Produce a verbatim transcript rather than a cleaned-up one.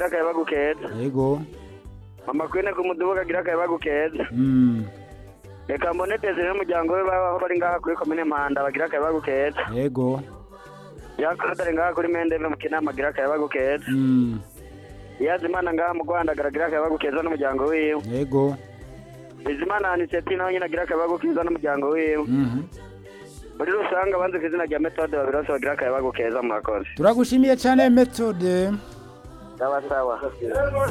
agira akayabagu keza. Yego. Mama Queen ku mudugudu agira akayabagu keza. Mm. Reka mbone Desire n'umuryango we baho bari ngaha kuri komine Mpanda bagira akayabagu keza. Yego. Yakadare ngaha kuri Mendeve mu Kinama agira akayabagu keza. Mm. Yazimana ngaha mu Rwanda agira akayabagu keza n'umuryango wiwe. Yego. Bizimana Aniseti nawe nyine agira akayabagu keza n'umuryango wiwe. Mhm. Muri rusange abanze ku izina rya Methode babirose bagira akayabagu keza murakoze. Turagushimiye cyane Methode. Sawa sawa.